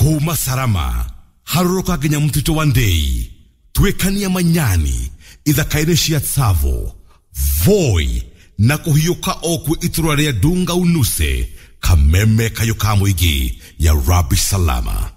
kuma sarama haruroka genya mtito wandei twekania manyani ithakaine cia tsavo voi na kuhiyoka okwe iturarea dunga unuse kameme kayoka mwigi ya Rabbi Salama.